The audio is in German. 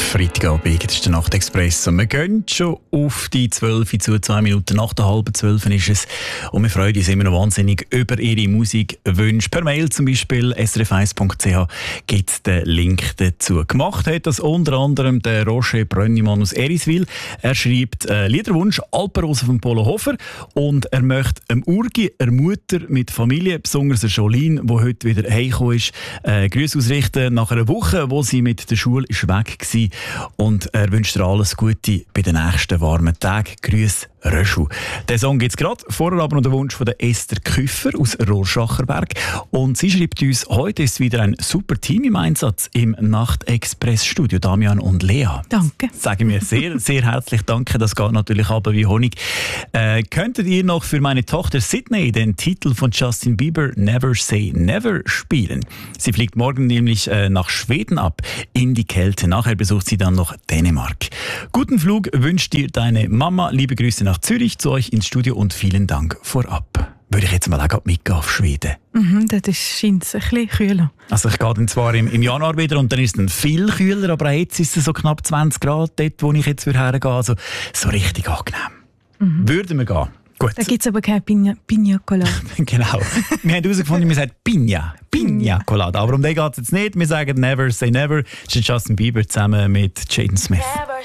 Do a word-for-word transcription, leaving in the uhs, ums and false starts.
Freitagabend, das ist der Nachtexpress. Und wir gehen schon auf die zwölf zu, zwei Minuten nach der halben zwölf ist es. Und wir freuen uns immer noch wahnsinnig über Ihre Musikwünsche. Per Mail zum Beispiel s r f eins punkt c h gibt es den Link dazu. Gemacht hat das unter anderem der Roger Brönnimann aus Eriswil. Er schreibt äh, Liederwunsch Alpenrose von Polo Hofer und er möchte einem Urgi, einer Mutter mit Familie, besonders der Jolene, die heute wieder heimgekommen ist, äh, Grüße ausrichten nach einer Woche, wo sie mit der Schule ist weg war. Und er wünscht dir alles Gute bei den nächsten warmen Tagen. Grüß Röschel. Den Song gibt es gerade. Vorher aber noch der Wunsch von der Esther Küffer aus Rorschacherberg. Und sie schreibt uns, heute ist wieder ein super Team im Einsatz im Nachtexpress-Studio. Damian und Lea. Danke. Sagen wir sehr, sehr herzlich danke. Das geht natürlich aber wie Honig. Äh, könntet ihr noch für meine Tochter Sydney den Titel von Justin Bieber Never Say Never spielen? Sie fliegt morgen nämlich äh, nach Schweden ab, in die Kälte. Nachher besucht sie dann noch Dänemark. Guten Flug wünscht dir deine Mama. Liebe Grüße nach Zürich zu euch ins Studio und vielen Dank vorab. Würde ich jetzt mal auch mitgehen auf Schweden? Mhm, das scheint es ein bisschen kühler. Also ich gehe dann zwar im, im Januar wieder und dann ist es dann viel kühler, aber jetzt ist es so knapp zwanzig Grad dort, wo ich jetzt hergehe. Also so richtig angenehm. Mhm. Würden wir gehen. Gut. Da gibt es aber keine Pina, Pina Colada. Genau. Wir haben herausgefunden, wir sagen Pina. Pina Colada. Aber um den geht es jetzt nicht. Wir sagen Never Say Never. Das ist Justin Bieber zusammen mit Jaden Smith. Never